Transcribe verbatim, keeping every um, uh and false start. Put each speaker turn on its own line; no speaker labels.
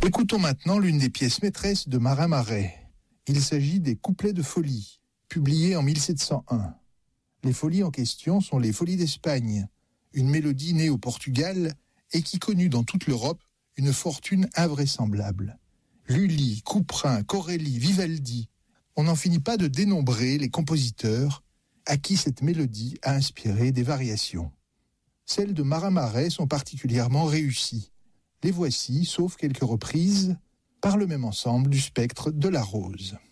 Écoutons maintenant l'une des pièces maîtresses de Marin Marais. Il s'agit des Couplets de folie, publiés en mille sept cent un. Les folies en question sont les Folies d'Espagne, une mélodie née au Portugal et qui connut dans toute l'Europe une fortune invraisemblable. Lully, Couperin, Corelli, Vivaldi, on n'en finit pas de dénombrer les compositeurs à qui cette mélodie a inspiré des variations. Celles de Marin Marais sont particulièrement réussies. Les voici, sauf quelques reprises, par le même ensemble du spectre de la rose.